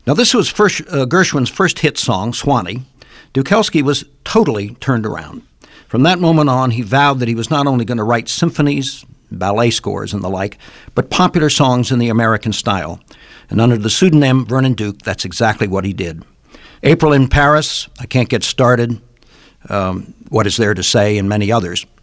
Now, this was Gershwin's first hit song, Swanee. Dukowski was totally turned around. From that moment on, he vowed that he was not only going to write symphonies, ballet scores, and the like, but popular songs in the American style. And under the pseudonym Vernon Duke, that's exactly what he did. April in Paris, I Can't Get Started, What Is There to Say, and many others.